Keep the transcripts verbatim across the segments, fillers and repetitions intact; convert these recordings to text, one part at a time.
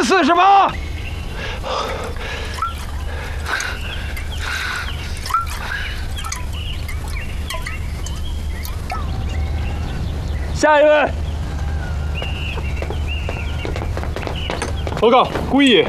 思是吗？下一位。 报告，顾一。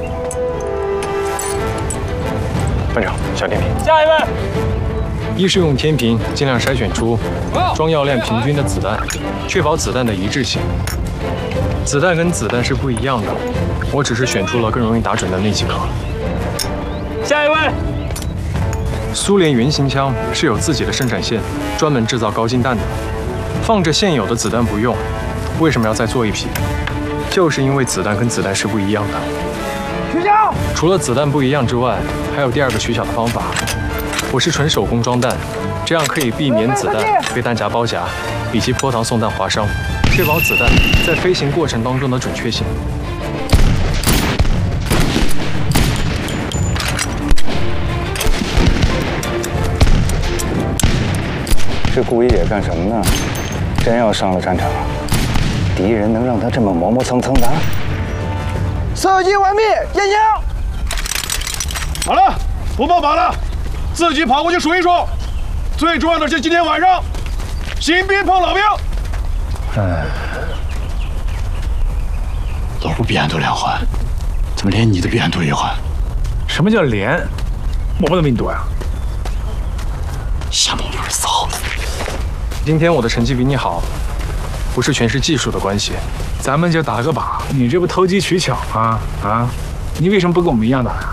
班长，小天平。 下一位。 一是用天平尽量筛选出装药量平均的子弹，确保子弹的一致性。子弹跟子弹是不一样的，我只是选出了更容易打准的那几颗。 下一位。 苏联原型枪是有自己的生产线，专门制造高精弹的。放着现有的子弹不用，为什么要再做一批？就是因为子弹跟子弹是不一样的。 取消。 除了子弹不一样之外，还有第二个取巧的方法。我是纯手工装弹，这样可以避免子弹被弹夹包夹，以及泼糖送弹划伤，确保子弹在飞行过程当中的准确性。 这顾一野干什么呢？真要上了战场，敌人能让他这么磨磨蹭蹭的？ 射击完毕，验枪。 好了，不报靶了，自己跑过去数一数。最重要的是今天晚上，新兵碰老兵。 哎， 老吴扁都两环，怎么连你的扁都一环？ 什么叫连？我不能比你多呀。 瞎蒙就是骚子。 今天我的成绩比你好，不是全是技术的关系。 咱们就打个靶，你这不投机取巧吗？啊，你为什么不跟我们一样打呀？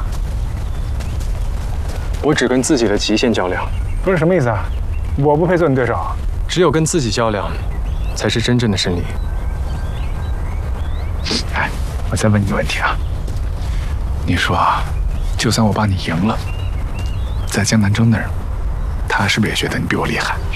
我只跟自己的极限较量。 不是什么意思啊？我不配做你对手。 只有跟自己较量，才是真正的胜利。 哎，我再问你个问题啊，你说，就算我把你赢了，在江南洲那儿，他是不是也觉得你比我厉害？